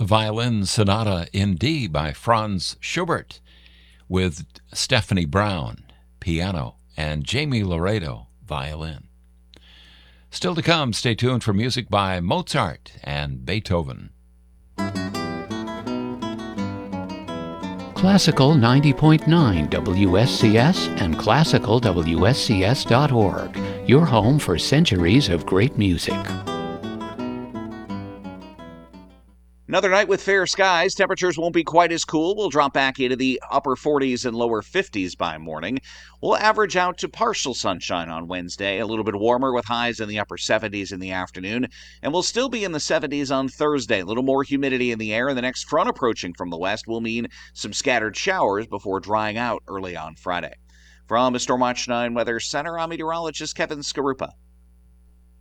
Violin Sonata in D by Franz Schubert with Stephanie Brown, piano, and Jamie Laredo, violin. Still to come, stay tuned for music by Mozart and Beethoven. Classical 90.9 WSCS and classicalwscs.org, your home for centuries of great music. Another night with fair skies. Temperatures won't be quite as cool. We'll drop back into the upper 40s and lower 50s by morning. We'll average out to partial sunshine on Wednesday, a little bit warmer with highs in the upper 70s in the afternoon. And we'll still be in the 70s on Thursday. A little more humidity in the air, and the next front approaching from the west will mean some scattered showers before drying out early on Friday. From the Stormwatch 9 Weather Center, I'm meteorologist Kevin Skarupa.